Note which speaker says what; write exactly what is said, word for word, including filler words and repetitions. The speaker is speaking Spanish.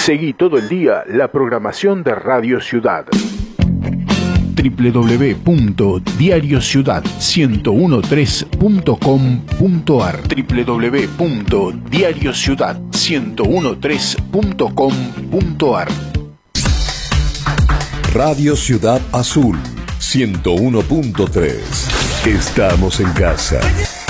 Speaker 1: Seguí todo el día la programación de Radio Ciudad. doble u doble u doble u punto diario ciudad ciento trece punto com punto a r doble u doble u doble u punto diario ciudad ciento trece punto com punto a r
Speaker 2: Radio Ciudad Azul ciento uno punto tres. Estamos en casa.